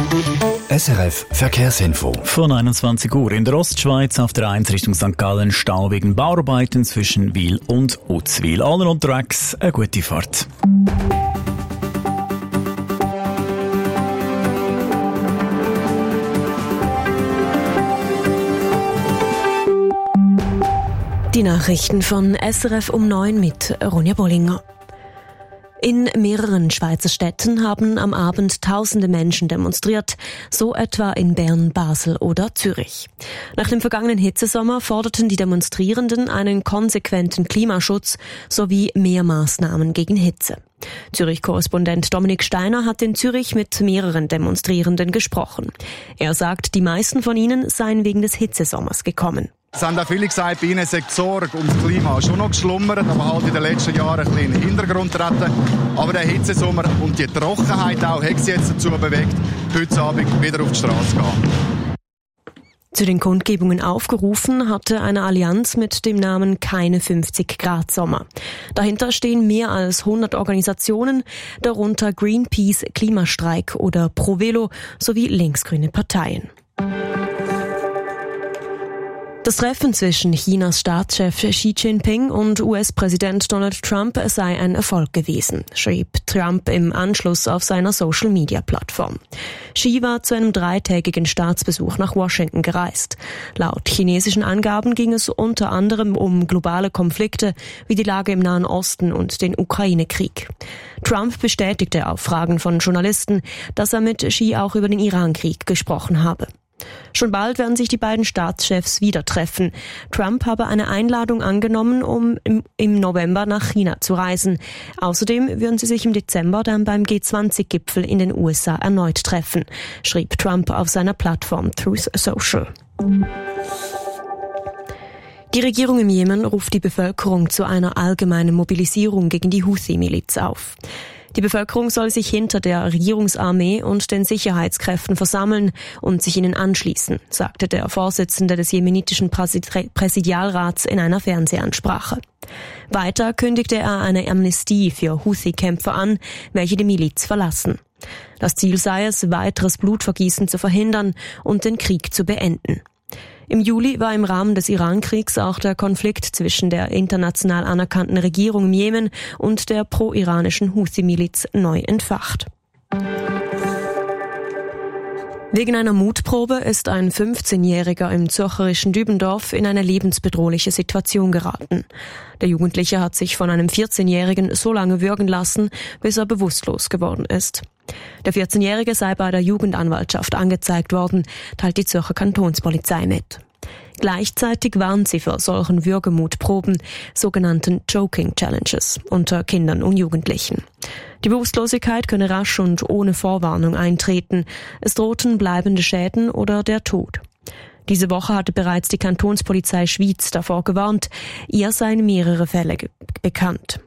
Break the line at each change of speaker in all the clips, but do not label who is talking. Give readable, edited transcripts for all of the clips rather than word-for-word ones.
SRF Verkehrsinfo.
Von 21 Uhr in der Ostschweiz auf der 1 Richtung St. Gallen Stau wegen Bauarbeiten zwischen Wil und Uzwil. Alle unterwegs, eine gute Fahrt.
Die Nachrichten von SRF um 9 mit Ronja Bollinger. In mehreren Schweizer Städten haben am Abend tausende Menschen demonstriert, so etwa in Bern, Basel oder Zürich. Nach dem vergangenen Hitzesommer forderten die Demonstrierenden einen konsequenten Klimaschutz sowie mehr Maßnahmen gegen Hitze. Zürich-Korrespondent Dominik Steiner hat in Zürich mit mehreren Demonstrierenden gesprochen. Er sagt, die meisten von ihnen seien wegen des Hitzesommers gekommen.
Es haben auch viele gesagt, bei ihnen sei die Sorge ums Klima schon noch geschlummert, aber halt in den letzten Jahren ein bisschen in den Hintergrund treten. Aber der Hitzesommer und die Trockenheit auch hat sie jetzt dazu bewegt, heute Abend wieder auf die Straße zu gehen.
Zu den Kundgebungen aufgerufen hatte eine Allianz mit dem Namen Keine 50 Grad Sommer. Dahinter stehen mehr als 100 Organisationen, darunter Greenpeace, Klimastreik oder ProVelo sowie linksgrüne Parteien. Das Treffen zwischen Chinas Staatschef Xi Jinping und US-Präsident Donald Trump sei ein Erfolg gewesen, schrieb Trump im Anschluss auf seiner Social-Media-Plattform. Xi war zu einem 3-tägigen Staatsbesuch nach Washington gereist. Laut chinesischen Angaben ging es unter anderem um globale Konflikte wie die Lage im Nahen Osten und den Ukraine-Krieg. Trump bestätigte auf Fragen von Journalisten, dass er mit Xi auch über den Iran-Krieg gesprochen habe. Schon bald werden sich die beiden Staatschefs wieder treffen. Trump habe eine Einladung angenommen, um im November nach China zu reisen. Außerdem würden sie sich im Dezember dann beim G20-Gipfel in den USA erneut treffen, schrieb Trump auf seiner Plattform Truth Social. Die Regierung im Jemen ruft die Bevölkerung zu einer allgemeinen Mobilisierung gegen die Houthi-Miliz auf. Die Bevölkerung soll sich hinter der Regierungsarmee und den Sicherheitskräften versammeln und sich ihnen anschließen, sagte der Vorsitzende des jemenitischen Präsidialrats in einer Fernsehansprache. Weiter kündigte er eine Amnestie für Houthi-Kämpfer an, welche die Miliz verlassen. Das Ziel sei es, weiteres Blutvergießen zu verhindern und den Krieg zu beenden. Im Juli war im Rahmen des Iran-Kriegs auch der Konflikt zwischen der international anerkannten Regierung im Jemen und der pro-iranischen Houthi-Miliz neu entfacht. Wegen einer Mutprobe ist ein 15-Jähriger im zürcherischen Dübendorf in eine lebensbedrohliche Situation geraten. Der Jugendliche hat sich von einem 14-Jährigen so lange würgen lassen, bis er bewusstlos geworden ist. Der 14-Jährige sei bei der Jugendanwaltschaft angezeigt worden, teilt die Zürcher Kantonspolizei mit. Gleichzeitig warnt sie vor solchen Würgemutproben, sogenannten Choking Challenges, unter Kindern und Jugendlichen. Die Bewusstlosigkeit könne rasch und ohne Vorwarnung eintreten. Es drohten bleibende Schäden oder der Tod. Diese Woche hatte bereits die Kantonspolizei Schwyz davor gewarnt. Ihr seien mehrere Fälle bekannt.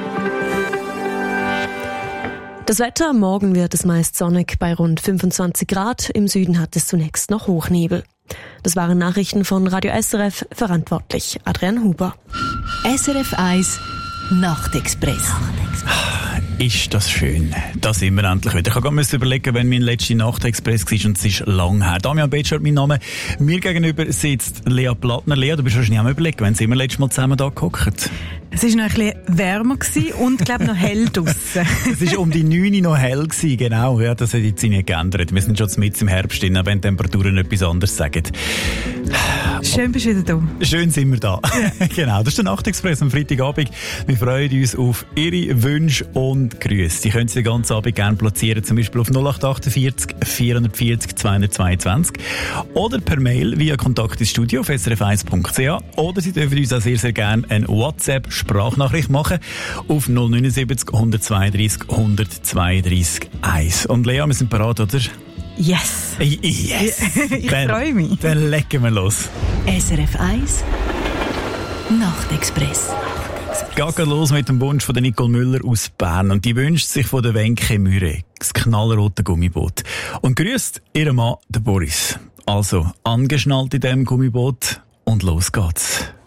Das Wetter: Morgen wird es meist sonnig bei rund 25 Grad. Im Süden hat es zunächst noch Hochnebel. Das waren Nachrichten von Radio SRF, verantwortlich Adrian Huber.
SRF 1 Nachtexpress.
Ist das schön. Da sind wir endlich wieder. Ich musste überlegen, wenn mein letzter Nachtexpress war, und es ist lang her. Damian Betschart, mein Name. Mir gegenüber sitzt Lea Plattner. Lea, du bist wahrscheinlich auch mal überlegen, wenn sie immer letztes Mal zusammen da gehockt.
Es war noch ein bisschen wärmer und, glaube noch hell draussen.
Es war um die 9 Uhr noch hell gewesen, genau. Ja, das hat jetzt nicht geändert. Wir sind schon mitten im Herbst drin, wenn die Temperaturen etwas anderes sagen.
Schön bist du wieder da.
Schön sind wir da. Genau, das ist der Nachtexpress am Freitagabend. Wir freuen uns auf Ihre Wünsche und Grüße. Sie können sie den ganzen Abend gerne platzieren, zum Beispiel auf 0848 440 222 oder per Mail via Kontakt ins Studio auf srf1.ch, oder Sie dürfen uns auch sehr, sehr gerne eine WhatsApp-Sprachnachricht machen auf 079 132 132 1. Und Lea, wir sind bereit, oder?
Yes!
Yes!
Ich freue mich.
Dann legen wir los.
SRF 1 Nachtexpress.
Geht los mit dem Wunsch von der Nicole Müller aus Bern. Und die wünscht sich von der Wenke Müre das knallrote Gummiboot. Und grüßt ihren Mann, den Boris. Also, angeschnallt in diesem Gummiboot und los geht's.